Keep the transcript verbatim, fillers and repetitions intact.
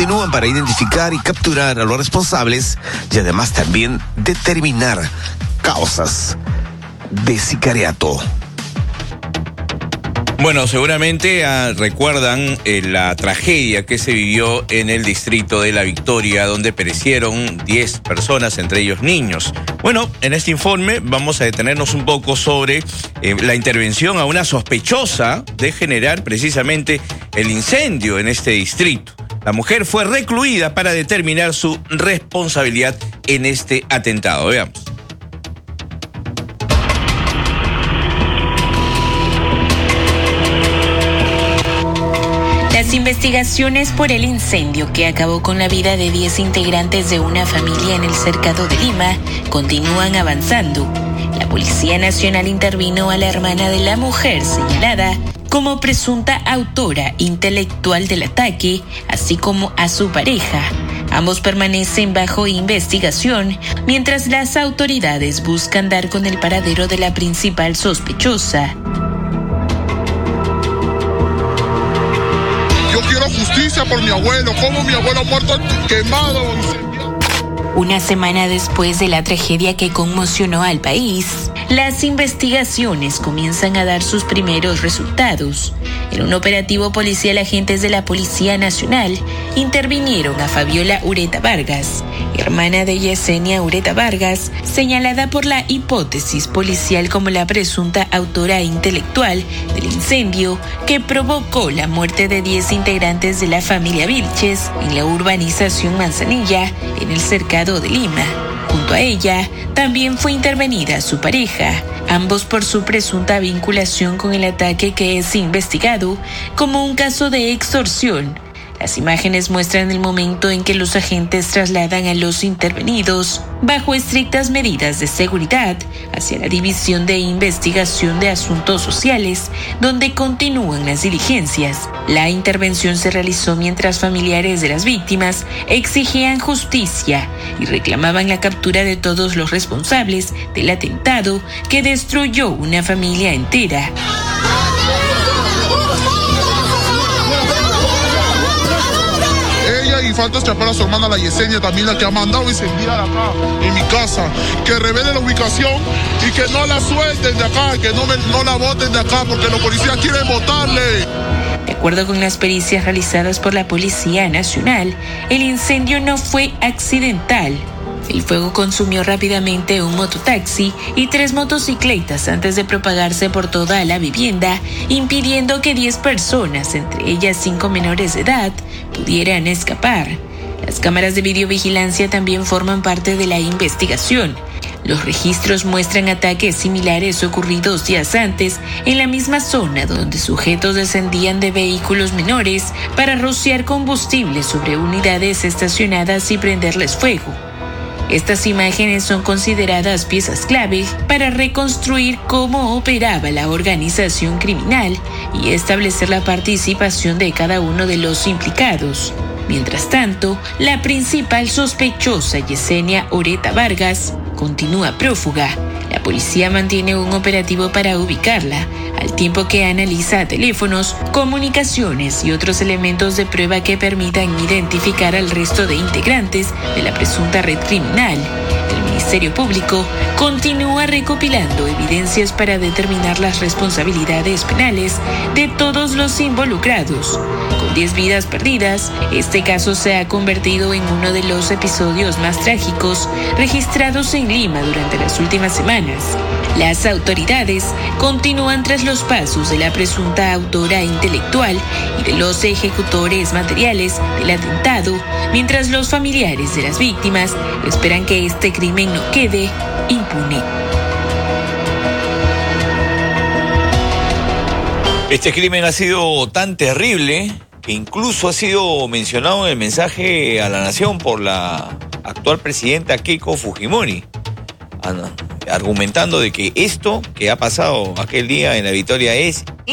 continúan para identificar y capturar a los responsables y además también determinar causas de sicariato. Bueno, seguramente ah, recuerdan eh, la tragedia que se vivió en el distrito de La Victoria, donde perecieron diez personas, entre ellos niños. Bueno, en este informe vamos a detenernos un poco sobre eh, la intervención a una sospechosa de generar precisamente el incendio en este distrito. La mujer fue recluida para determinar su responsabilidad en este atentado. Veamos. Las investigaciones por el incendio que acabó con la vida de diez integrantes de una familia en el cercado de Lima continúan avanzando. La Policía Nacional intervino a la hermana de la mujer señalada como presunta autora intelectual del ataque, así como a su pareja. Ambos permanecen bajo investigación, mientras las autoridades buscan dar con el paradero de la principal sospechosa. Yo quiero justicia por mi abuelo, como mi abuelo muerto quemado. Una semana después de la tragedia que conmocionó al país, las investigaciones comienzan a dar sus primeros resultados. En un operativo policial, agentes de la Policía Nacional intervinieron a Fabiola Ureta Vargas, hermana de Yesenia Ureta Vargas, señalada por la hipótesis policial como la presunta autora intelectual del incendio que provocó la muerte de diez integrantes de la familia Vilches en la urbanización Manzanilla, en el cercado de Lima. Junto a ella, también fue intervenida su pareja, ambos por su presunta vinculación con el ataque que es investigado como un caso de extorsión. Las imágenes muestran el momento en que los agentes trasladan a los intervenidos, bajo estrictas medidas de seguridad, hacia la División de Investigación de Asuntos Sociales, donde continúan las diligencias. La intervención se realizó mientras familiares de las víctimas exigían justicia y reclamaban la captura de todos los responsables del atentado que destruyó una familia entera. Y falta chapar a su hermana, la Yesenia, también la que ha mandado incendiar acá en mi casa, que revele la ubicación y que no la suelten de acá, que no, me, no la boten de acá, porque los policías quieren botarle. De acuerdo con las pericias realizadas por la Policía Nacional, el incendio no fue accidental. El fuego consumió rápidamente un mototaxi y tres motocicletas antes de propagarse por toda la vivienda, impidiendo que diez personas, entre ellas cinco menores de edad, pudieran escapar. Las cámaras de videovigilancia también forman parte de la investigación. Los registros muestran ataques similares ocurridos días antes en la misma zona, donde sujetos descendían de vehículos menores para rociar combustible sobre unidades estacionadas y prenderles fuego. Estas imágenes son consideradas piezas clave para reconstruir cómo operaba la organización criminal y establecer la participación de cada uno de los implicados. Mientras tanto, la principal sospechosa, Yesenia Ureta Vargas, continúa prófuga. La policía mantiene un operativo para ubicarla, al tiempo que analiza teléfonos, comunicaciones y otros elementos de prueba que permitan identificar al resto de integrantes de la presunta red criminal. El Ministerio Público continúa recopilando evidencias para determinar las responsabilidades penales de todos los involucrados. Con diez vidas perdidas, este caso se ha convertido en uno de los episodios más trágicos registrados en Lima durante las últimas semanas. Las autoridades continúan tras los pasos de la presunta autora intelectual y de los ejecutores materiales del atentado, mientras los familiares de las víctimas esperan que este crimen no quede impune. Este crimen ha sido tan terrible que incluso ha sido mencionado en el mensaje a la nación por la actual presidenta Keiko Fujimori, argumentando de que esto que ha pasado aquel día en La Victoria es